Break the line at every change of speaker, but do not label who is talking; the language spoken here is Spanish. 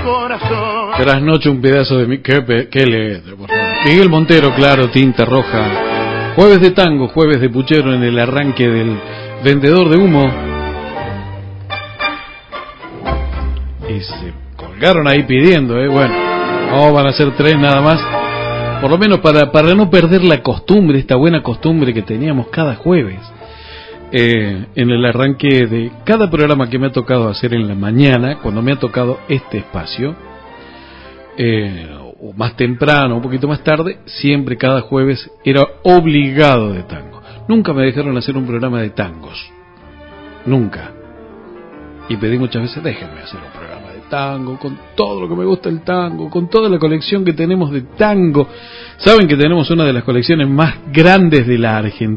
corazón.
Trasnocho un pedazo de mi... Qué letra, por favor. Miguel Montero, claro, tinta roja. Jueves de tango, jueves de puchero en el arranque del vendedor de humo. Y se colgaron ahí pidiendo, bueno, no van a ser 3 nada más. Por lo menos para no perder la costumbre, esta buena costumbre que teníamos cada jueves. En el arranque de cada programa que me ha tocado hacer en la mañana, cuando me ha tocado este espacio, o más temprano, un poquito más tarde, siempre cada jueves era obligado de tango. Nunca me dejaron hacer un programa de tangos, nunca. Y pedí muchas veces, déjenme hacer un programa de tango, con todo lo que me gusta el tango, con toda la colección que tenemos de tango. Saben que tenemos una de las colecciones más grandes de la Argentina.